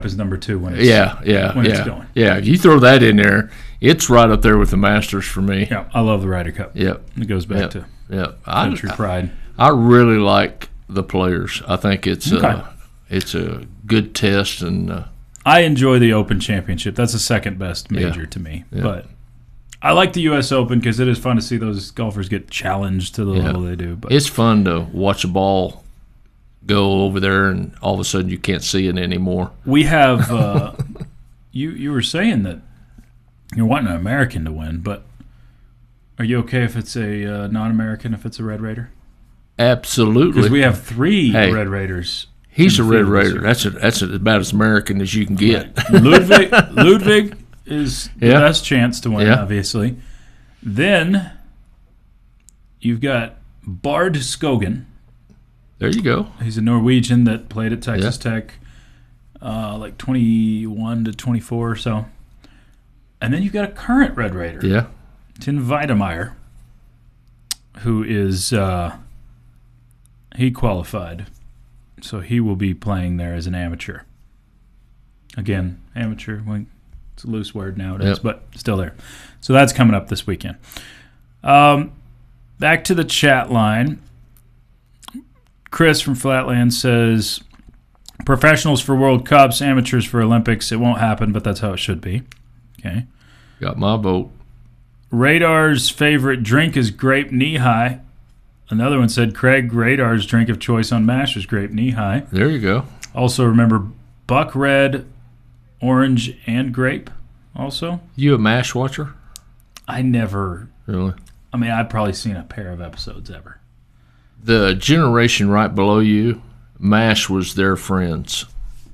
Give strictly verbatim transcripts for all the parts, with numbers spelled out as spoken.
is number two when it's yeah, yeah, when yeah, it's going. Yeah, if you throw that in there, it's right up there with the Masters for me. Yeah, I love the Ryder Cup. Yep. It goes back Yep. to Yep. country I, pride. I really like the players. I think it's Okay. a, it's a good test, and uh, I enjoy the Open Championship. That's the second best major Yeah. to me. Yeah. But I like the U S Open because it is fun to see those golfers get challenged to the Yeah. level they do. But it's fun to watch a ball go over there, and all of a sudden you can't see it anymore. we have uh, you. You were saying that you're wanting an American to win, but are you okay if it's a uh, non-American if it's a Red Raider? Absolutely. Because we have three Hey. Red Raiders. He's a in the Red field this Raider. year. That's a, that's a, about as American as you can get. Ludwig Ludwig is the Yeah. best chance to win, Yeah. obviously. Then you've got Bard Skogan. There you go. He's a Norwegian that played at Texas Tech, uh, like twenty-one to twenty-four or so. And then you've got a current Red Raider, Yeah. Tim Weidemeyer, who is uh, he qualified, so he will be playing there as an amateur. Again, amateur, well, it's a loose word nowadays, Yep. but still there. So that's coming up this weekend. Um, back to the chat line. Chris from Flatland says, professionals for World Cups, amateurs for Olympics. It won't happen, but that's how it should be. Okay. Got my vote. Radar's favorite drink is grape knee-high. Another one said, Craig, Radar's drink of choice on MASH is grape knee-high. There you go. Also remember Buck Red, orange, and grape also. You a MASH watcher? I never, Really? I mean, I've probably seen a pair of episodes ever. The generation right below you, MASH was their friends.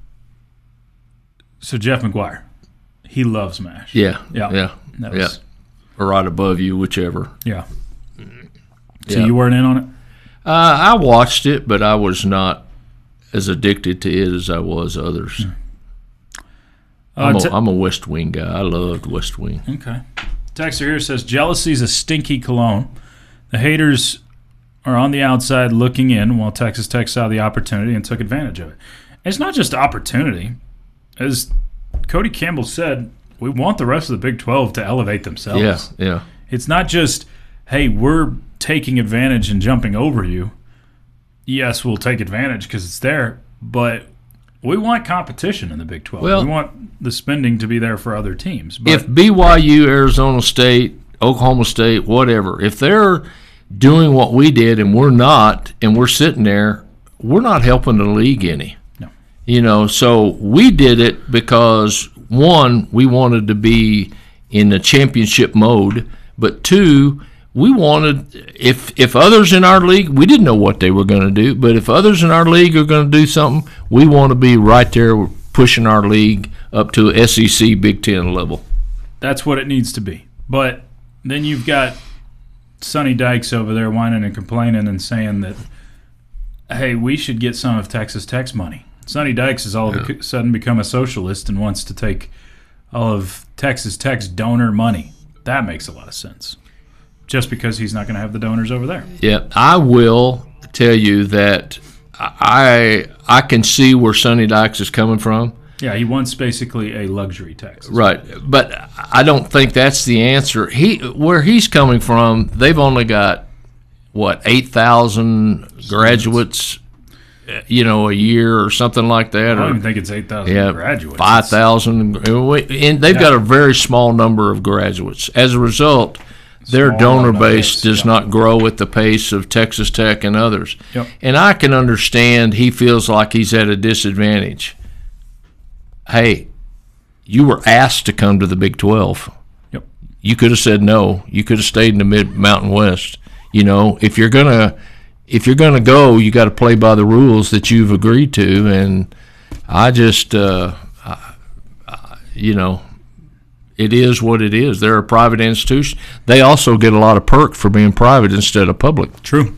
So Jeff McGuire, he loves MASH. Yeah. Yeah. Yeah. That Yeah. was, Or right above you, whichever. yeah. So Yeah. you weren't in on it? Uh, I watched it, but I was not as addicted to it as I was others. I'm, Uh, a, t- I'm a West Wing guy. I loved West Wing. Okay. Texter here says, jealousy's a stinky cologne. The haters are on the outside looking in while Texas Tech saw the opportunity and took advantage of it. It's not just opportunity. As Cody Campbell said, we want the rest of the Big twelve to elevate themselves. Yeah, yeah. It's not just, hey, we're taking advantage and jumping over you. Yes, we'll take advantage because it's there, but we want competition in the Big twelve. Well- we want the spending to be there for other teams. But If B Y U, Arizona State, Oklahoma State, whatever, if they're doing what we did and we're not, and we're sitting there, we're not helping the league any. No. You know, so we did it because, one, we wanted to be in the championship mode, but two, we wanted, if if others in our league, we didn't know what they were going to do, but if others in our league are going to do something, we want to be right there pushing our league up to S E C Big Ten level. that's what it needs to be. But then you've got Sonny Dykes over there whining and complaining and saying that, hey, we should get some of Texas Tech's money. Sonny Dykes has all of a sudden become a socialist and wants to take all of Texas Tech's donor money. That makes a lot of sense. Just because he's not going to have the donors over there. Yeah, I will tell you that I I can see where Sonny Dykes is coming from. Yeah, he wants basically a luxury tax. Right, but I don't think that's the answer. He where he's coming from, they've only got what eight thousand graduates, you know, a year or something like that. I or, don't even think it's eight thousand yeah, graduates. five thousand, and they've Yeah. got a very small number of graduates. As a result, their Small donor amount of base base, does yeah. not grow at the pace of Texas Tech and others. Yep. And I can understand he feels like he's at a disadvantage. Hey, you were asked to come to the Big twelve. Yep. You could have said no. You could have stayed in the Mid Mountain West. You know, if you're gonna if you're gonna go, you got to play by the rules that you've agreed to. And I just, uh, I, I, you know, it is what it is. They're a private institution. They also get a lot of perk for being private instead of public. True.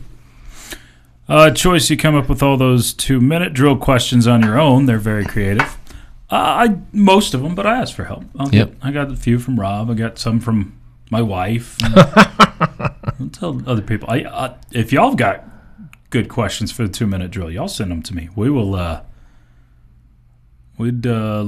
Uh, Choice, you come up with all those two-minute drill questions on your own. They're very creative. Uh, I most of them, but I asked for help. I'll Yep. get, I got a few from Rob. I got some from my wife. I'll tell other people. I, uh, if y'all have got good questions for the two-minute drill, y'all send them to me. We will. Uh, we'd uh,